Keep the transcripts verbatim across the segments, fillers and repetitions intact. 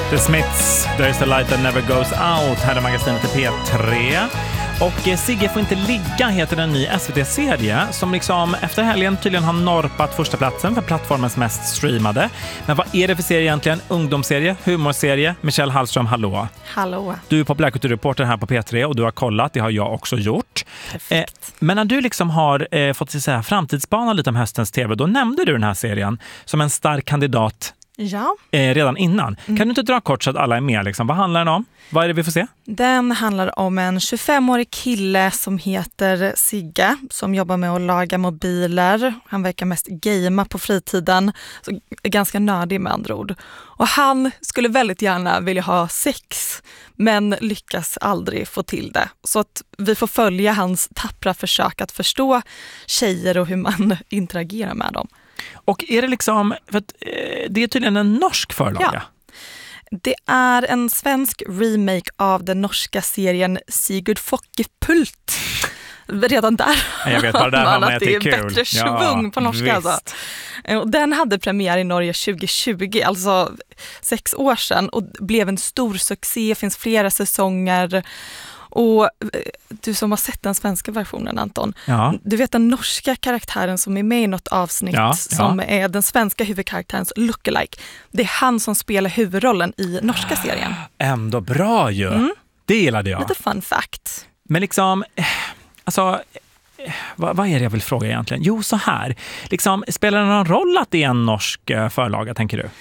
The Smiths, There's a light that never goes out. Här är magasinet till P tre. Och eh, Sigge får inte ligga heter en ny S V T-serie som liksom efter helgen tydligen har norpat första platsen för plattformens mest streamade. Men vad är det för serie egentligen? Ungdomsserie, humorserie. Michelle Hallström, hallå. Hallå. Du är populärkulturreporter här på P tre och du har kollat, det har jag också gjort. Perfekt. Eh, men när du liksom har eh, fått säga framtidsbana lite om höstens tv, då nämnde du den här serien som en stark kandidat. Ja. Eh, redan innan. Mm. Kan du inte dra kort så att alla är med? Liksom? Vad handlar den om? Vad är det vi får se? Den handlar om en tjugofemårig kille som heter Sigge som jobbar med att laga mobiler. Han verkar mest gamea på fritiden. Så ganska nördig med andra ord. Och han skulle väldigt gärna vilja ha sex men lyckas aldrig få till det. Så att vi får följa hans tappra försök att förstå tjejer och hur man interagerar med dem. Och är det liksom, för att, eh, det är tydligen en norsk förlaga. Ja. Det är en svensk remake av den norska serien Sigurd Fockepult. Redan där Jag vet bara där har man att det är kul. bättre svung ja, på norska. Alltså. Den hade premiär i Norge tjugo tjugo, alltså sex år sedan och blev en stor succé. Det finns flera säsonger. Och du som har sett den svenska versionen, Anton, ja. Du vet den norska karaktären som är med i något avsnitt ja, som ja. är den svenska huvudkaraktärens lookalike. Det är han som spelar huvudrollen i norska serien. Ändå bra ju. Mm. Det gillade jag. Lite fun fact. Men liksom, alltså, vad, vad är det jag vill fråga egentligen? Jo, så här. Liksom, spelar det någon roll att det är en norsk förlaga, tänker du?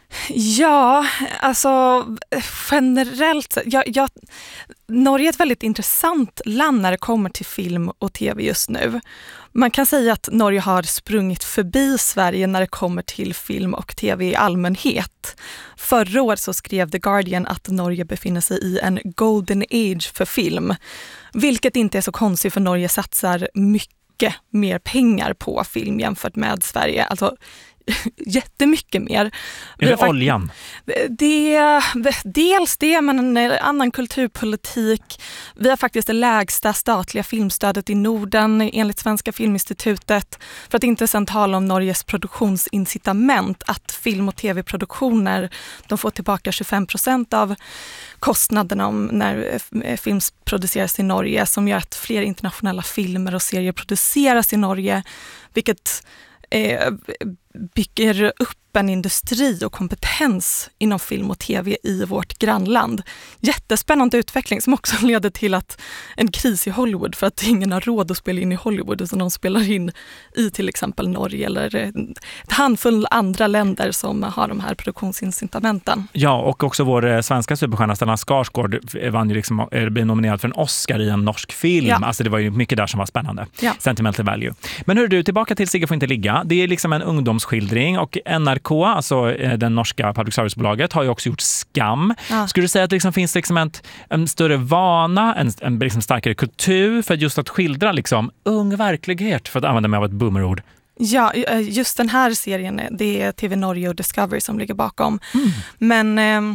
Ja, alltså generellt, jag, jag, Norge är ett väldigt intressant land när det kommer till film och tv just nu. Man kan säga att Norge har sprungit förbi Sverige när det kommer till film och tv i allmänhet. Förra året så skrev The Guardian att Norge befinner sig i en golden age för film. Vilket inte är så konstigt för Norge satsar mycket mer pengar på film jämfört med Sverige. Alltså jättemycket mer. Är det oljan? Det, dels det, men en annan kulturpolitik. Vi har faktiskt det lägsta statliga filmstödet i Norden enligt Svenska Filminstitutet. För att inte sedan tala om Norges produktionsincitament att film- och tv-produktioner de får tillbaka tjugofem procent av kostnaderna om när film produceras i Norge som gör att fler internationella filmer och serier produceras i Norge, vilket eh, bygger upp en industri och kompetens inom film och tv i vårt grannland. Jättespännande utveckling som också leder till att en kris i Hollywood för att ingen har råd att spela in i Hollywood utan de spelar in i till exempel Norge eller ett handfull andra länder som har de här produktionsincitamenten. Ja, och också vår svenska superstjärna Stellan Skarsgård vann ju liksom, blev nominerad för en Oscar i en norsk film. Ja. Alltså det var ju mycket där som var spännande. Ja. Sentimental value. Men hör du, tillbaka till Sigge får inte ligga. Det är liksom en ungdomsskildring och N R K, alltså den norska public service-bolaget, har ju också gjort Skam. Ja. Skulle du säga att det liksom finns liksom en, en större vana, en, en liksom starkare kultur för just att skildra liksom ung verklighet, för att använda mig av ett boomerord? Ja, just den här serien, det är T V Norge och Discovery som ligger bakom. Mm. Men eh,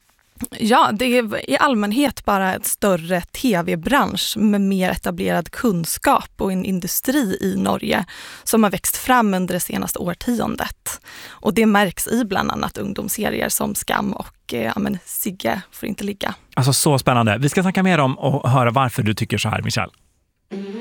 ja, det är i allmänhet bara ett större tv-bransch med mer etablerad kunskap och en industri i Norge som har växt fram under det senaste årtiondet. Och det märks i bland annat ungdomsserier som Skam och eh, men, Sigge får inte ligga. Alltså så spännande. Vi ska snacka mer om och höra varför du tycker så här, Michelle.